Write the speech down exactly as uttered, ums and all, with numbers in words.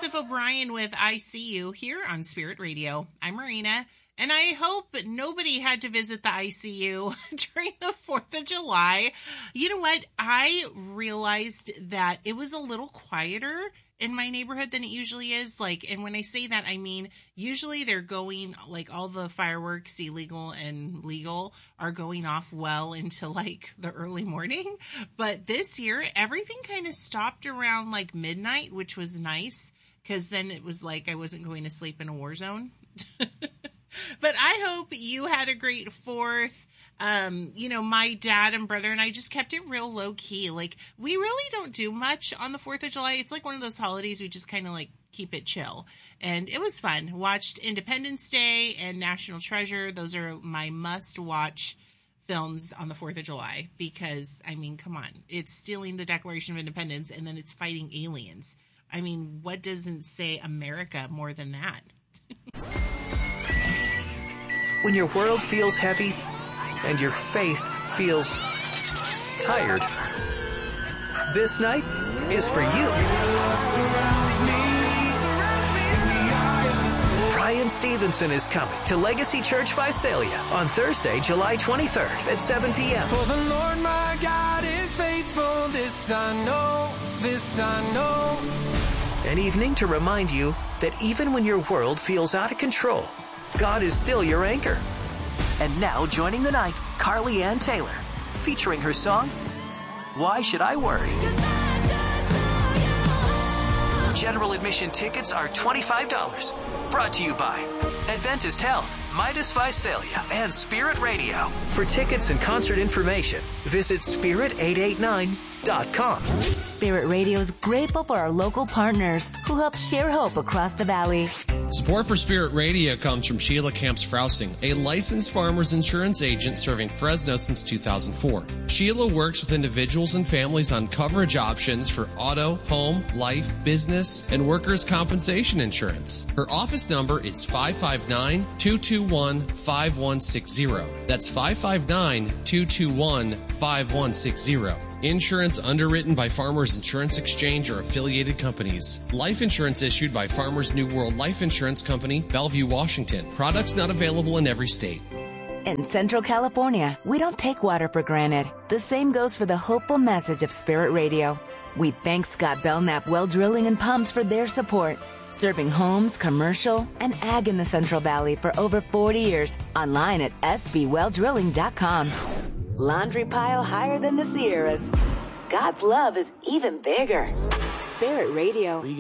Joseph O'Brien with I See You here on Spirit Radio. I'm Marina, and I hope nobody had to visit the I C U during the fourth of July. You know what? I realized that it was a little quieter in my neighborhood than it usually is. Like, and when I say that, I mean, usually they're going, like, all the fireworks, illegal and legal, are going off well into, like, the early morning. But this year, everything kind of stopped around, like, midnight, which was nice, because then it was like I wasn't going to sleep in a war zone. But I hope you had a great fourth. Um, you know, my dad and brother and I just kept it real low key. Like, we really don't do much on the fourth of July. It's like one of those holidays we just kind of like keep it chill. And it was fun. Watched Independence Day and National Treasure. Those are my must watch films on the fourth of July because, I mean, come on. It's stealing the Declaration of Independence and then it's fighting aliens. I mean, what doesn't say America more than that? When your world feels heavy and your faith feels tired, this night is for you. Brian Stevenson is coming to Legacy Church Visalia on Thursday, July twenty-third at seven p.m. For the Lord my God is faithful, this I know, this I know. An evening to remind you that even when your world feels out of control, God is still your anchor. And now joining the night, Carly Ann Taylor, featuring her song, Why Should I Worry? General admission tickets are twenty-five dollars. Brought to you by Adventist Health, Midas Visalia, and Spirit Radio. For tickets and concert information, visit spirit eight eight nine dot com. Spirit Radio is grateful for our local partners who help share hope across the valley. Support for Spirit Radio comes from Sheila Camps-Frousing, a licensed farmers insurance agent serving Fresno since two thousand four. Sheila works with individuals and families on coverage options for auto, home, life, business, and workers' compensation insurance. Her office number is five five nine, two two one, five one six zero. That's five five nine, two two one, five one six zero. Insurance underwritten by Farmers Insurance Exchange or affiliated companies. Life insurance issued by Farmers New World Life Insurance Company, Bellevue, Washington. Products not available in every state. In Central California, we don't take water for granted. The same goes for the hopeful message of Spirit Radio. We thank Scott Belknap Well Drilling and Pumps for their support, serving homes, commercial, and ag in the Central Valley for over forty years. Online at s b well drilling dot com. Laundry pile higher than the Sierras. God's love is even bigger. Spirit Radio.